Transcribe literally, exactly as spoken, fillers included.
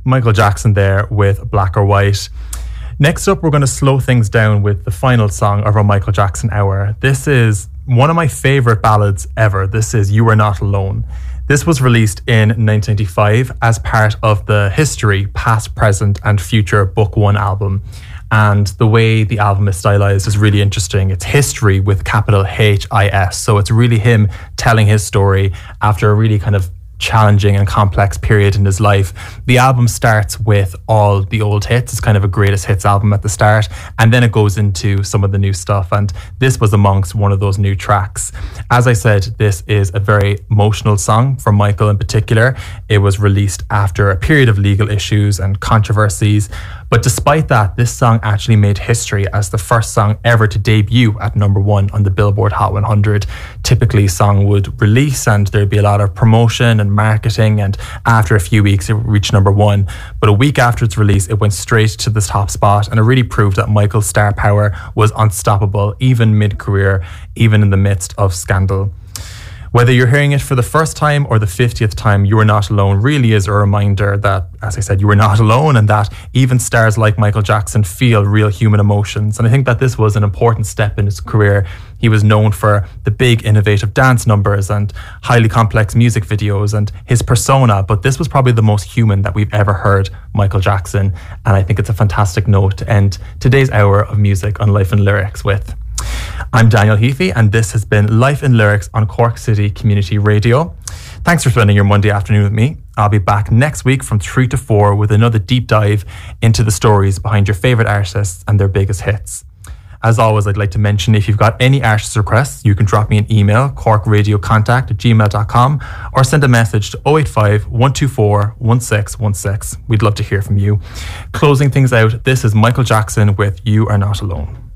Michael Jackson there with Black or White. Next up, we're going to slow things down with the final song of our Michael Jackson hour. This is one of my favorite ballads ever. This is You Are Not Alone. This was released in nineteen ninety-five as part of the History, Past, Present and Future Book One album. And the way the album is stylized is really interesting. It's history with capital H I S. So it's really him telling his story after a really kind of challenging and complex period in his life. The album starts with all the old hits. It's kind of a greatest hits album at the start, and then it goes into some of the new stuff, and this was amongst one of those new tracks. As I said, this is a very emotional song for Michael in particular. It was released after a period of legal issues and controversies, but despite that, this song actually made history as the first song ever to debut at number one on the Billboard Hot one hundred. Typically, a song would release and there'd be a lot of promotion and marketing, and after a few weeks it would reach number one. But a week after its release, it went straight to the top spot, and it really proved that Michael's star power was unstoppable, even mid-career, even in the midst of scandal. Whether you're hearing it for the first time or the fiftieth time, You Are Not Alone really is a reminder that, as I said, you are not alone, and that even stars like Michael Jackson feel real human emotions. And I think that this was an important step in his career. He was known for the big innovative dance numbers and highly complex music videos and his persona, but this was probably the most human that we've ever heard Michael Jackson. And I think it's a fantastic note to end today's hour of music on Life and Lyrics with. I'm Daniel Heafy, and this has been Life in Lyrics on Cork City Community Radio. Thanks for spending your Monday afternoon with me. I'll be back next week from three to four with another deep dive into the stories behind your favourite artists and their biggest hits. As always, I'd like to mention, if you've got any artist requests, you can drop me an email, corkradiocontact at gmail dot com, or send a message to oh eight five, one two four, one six one six. We'd love to hear from you. Closing things out, this is Michael Jackson with You Are Not Alone.